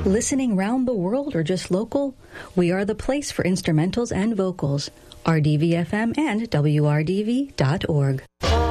Listening round the world or just local? We are the place for instrumentals and vocals. RDV-FM and WRDV.org.